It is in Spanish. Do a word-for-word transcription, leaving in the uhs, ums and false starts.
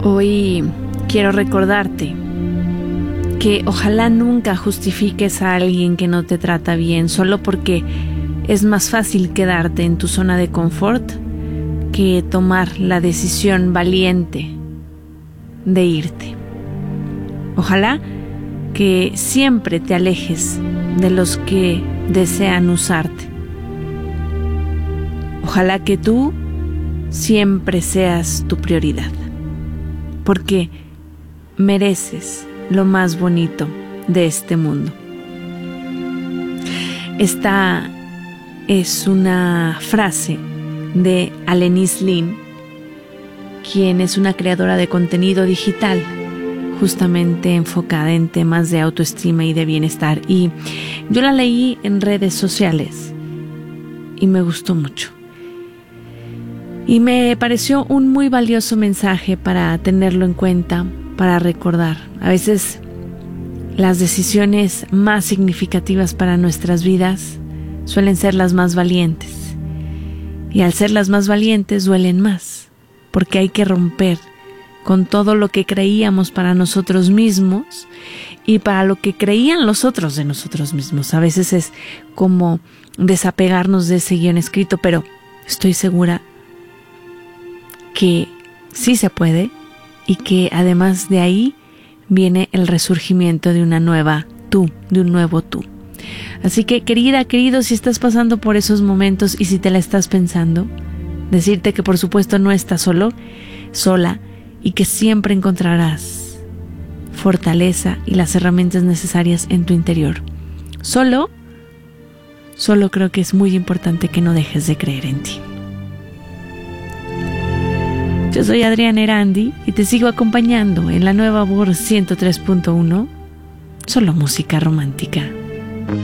Hoy quiero recordarte que ojalá nunca justifiques a alguien que no te trata bien solo porque es más fácil quedarte en tu zona de confort que tomar la decisión valiente de irte. Ojalá que siempre te alejes de los que desean usarte. Ojalá que tú siempre seas tu prioridad, porque mereces lo más bonito de este mundo. Esta es una frase de Alanis Lin, quien es una creadora de contenido digital, justamente enfocada en temas de autoestima y de bienestar. Y yo la leí en redes sociales y me gustó mucho. Y me pareció un muy valioso mensaje para tenerlo en cuenta, para recordar. A veces las decisiones más significativas para nuestras vidas suelen ser las más valientes. Y al ser las más valientes duelen más, porque hay que romper con todo lo que creíamos para nosotros mismos y para lo que creían los otros de nosotros mismos. A veces es como desapegarnos de ese guión escrito, pero estoy segura que sí se puede y que además de ahí viene el resurgimiento de una nueva tú, de un nuevo tú. Así que, querida, querido, si estás pasando por esos momentos y si te la estás pensando, decirte que por supuesto no estás solo, sola, y que siempre encontrarás fortaleza y las herramientas necesarias en tu interior. Solo, solo creo que es muy importante que no dejes de creer en ti. Yo soy Adriana Erandi y te sigo acompañando en la nueva voz ciento tres punto uno, solo música romántica.